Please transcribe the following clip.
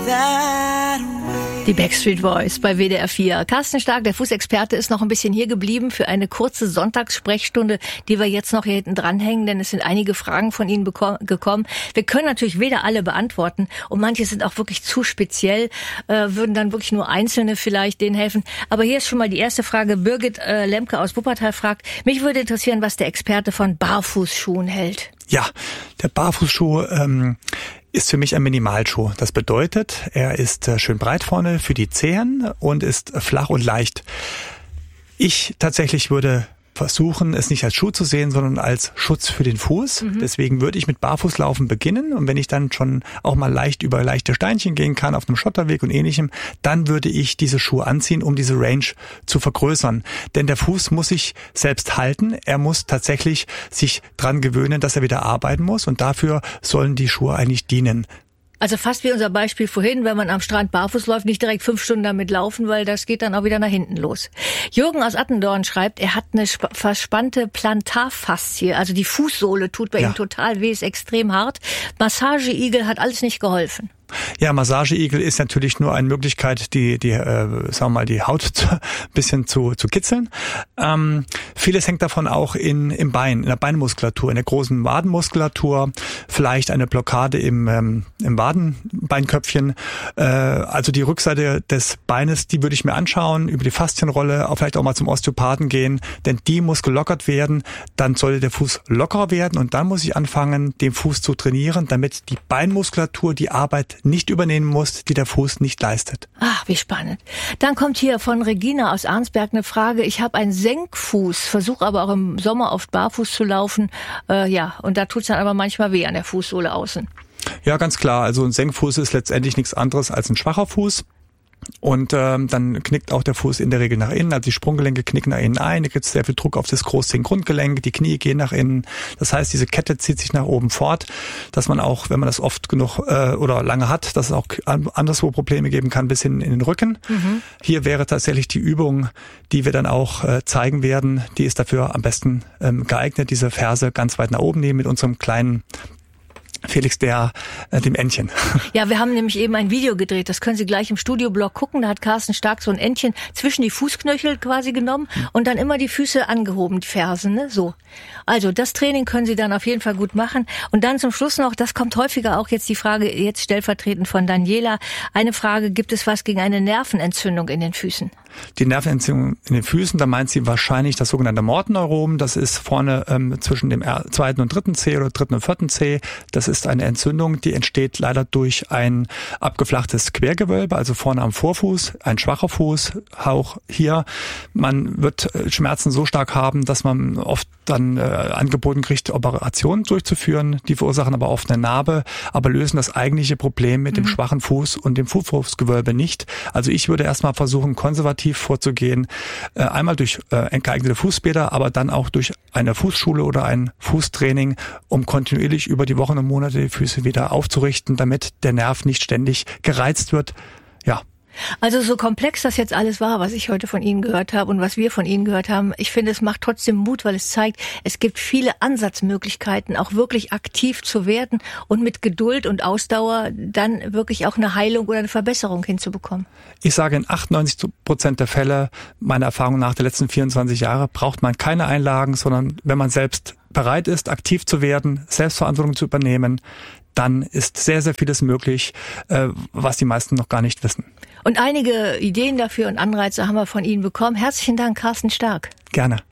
that way. Die Backstreet Boys bei WDR 4. Carsten Stark, der Fußexperte, ist noch ein bisschen hier geblieben für eine kurze Sonntagssprechstunde, die wir jetzt noch hier hinten dranhängen, denn es sind einige Fragen von Ihnen gekommen. Wir können natürlich weder alle beantworten und manche sind auch wirklich zu speziell, würden dann wirklich nur Einzelne vielleicht denen helfen. Aber hier ist schon mal die erste Frage. Birgit Lemke aus Wuppertal fragt, mich würde interessieren, was der Experte von Barfußschuhen hält. Ja, der Barfußschuh ist für mich ein Minimalschuh. Das bedeutet, er ist schön breit vorne für die Zehen und ist flach und leicht. Ich tatsächlich würde versuchen, es nicht als Schuh zu sehen, sondern als Schutz für den Fuß. Deswegen würde ich mit Barfußlaufen beginnen und wenn ich dann schon auch mal leicht über leichte Steinchen gehen kann auf einem Schotterweg und ähnlichem, dann würde ich diese Schuhe anziehen, um diese Range zu vergrößern. Denn der Fuß muss sich selbst halten. Er muss tatsächlich sich dran gewöhnen, dass er wieder arbeiten muss und dafür sollen die Schuhe eigentlich dienen. Also fast wie unser Beispiel vorhin, wenn man am Strand barfuß läuft, nicht direkt 5 Stunden damit laufen, weil das geht dann auch wieder nach hinten los. Jürgen aus Attendorn schreibt, er hat eine verspannte Plantarfaszie, also die Fußsohle tut bei ihm total weh, ist extrem hart. Massageigel hat alles nicht geholfen. Ja, Massageigel ist natürlich nur eine Möglichkeit, die Haut ein bisschen zu kitzeln. Vieles hängt davon auch im Bein, in der Beinmuskulatur, in der großen Wadenmuskulatur, vielleicht eine Blockade im Wadenbeinköpfchen. Also die Rückseite des Beines, die würde ich mir anschauen, über die Faszienrolle, vielleicht auch mal zum Osteopathen gehen, denn die muss gelockert werden, dann sollte der Fuß lockerer werden und dann muss ich anfangen, den Fuß zu trainieren, damit die Beinmuskulatur die Arbeit nicht übernehmen muss, die der Fuß nicht leistet. Ach, wie spannend. Dann kommt hier von Regina aus Arnsberg eine Frage. Ich habe einen Senkfuß, versuche aber auch im Sommer oft barfuß zu laufen. Und da tut's dann aber manchmal weh an der Fußsohle außen. Ja, ganz klar. Also ein Senkfuß ist letztendlich nichts anderes als ein schwacher Fuß. Und dann knickt auch der Fuß in der Regel nach innen, also die Sprunggelenke knicken nach innen ein, da gibt es sehr viel Druck auf das Großzehengrundgelenk, die Knie gehen nach innen. Das heißt, diese Kette zieht sich nach oben fort, dass man auch, wenn man das oft genug oder lange hat, dass es auch anderswo Probleme geben kann, bis hin in den Rücken. Hier wäre tatsächlich die Übung, die wir dann auch zeigen werden, die ist dafür am besten geeignet, diese Ferse ganz weit nach oben nehmen mit unserem kleinen Felix, dem Entchen. Ja, wir haben nämlich eben ein Video gedreht, das können Sie gleich im Studioblog gucken. Da hat Carsten Stark so ein Entchen zwischen die Fußknöchel quasi genommen und dann immer die Füße angehoben, die Fersen, ne? So. Also das Training können Sie dann auf jeden Fall gut machen. Und dann zum Schluss noch, das kommt häufiger auch jetzt die Frage, jetzt stellvertretend von Daniela, eine Frage, gibt es was gegen eine Nervenentzündung in den Füßen? Die Nervenentzündung in den Füßen, da meint sie wahrscheinlich das sogenannte Mortenneurom. Das ist vorne zwischen dem zweiten und dritten Zeh oder dritten und vierten Zeh. Das ist eine Entzündung, die entsteht leider durch ein abgeflachtes Quergewölbe, also vorne am Vorfuß, ein schwacher Fuß, auch hier. Man wird Schmerzen so stark haben, dass man oft dann angeboten kriegt, Operationen durchzuführen. Die verursachen aber oft eine Narbe, aber lösen das eigentliche Problem mit dem schwachen Fuß und dem Fußgewölbe nicht. Also ich würde erstmal versuchen, konservativ vorzugehen, einmal durch geeignete Fußbäder, aber dann auch durch eine Fußschule oder ein Fußtraining, um kontinuierlich über die Wochen und Monate die Füße wieder aufzurichten, damit der Nerv nicht ständig gereizt wird. Ja. Also so komplex das jetzt alles war, was ich heute von Ihnen gehört habe und was wir von Ihnen gehört haben, ich finde, es macht trotzdem Mut, weil es zeigt, es gibt viele Ansatzmöglichkeiten, auch wirklich aktiv zu werden und mit Geduld und Ausdauer dann wirklich auch eine Heilung oder eine Verbesserung hinzubekommen. Ich sage, in 98% der Fälle, meiner Erfahrung nach der letzten 24 Jahre, braucht man keine Einlagen, sondern wenn man selbst bereit ist, aktiv zu werden, Selbstverantwortung zu übernehmen, dann ist sehr, sehr vieles möglich, was die meisten noch gar nicht wissen. Und einige Ideen dafür und Anreize haben wir von Ihnen bekommen. Herzlichen Dank, Carsten Stark. Gerne.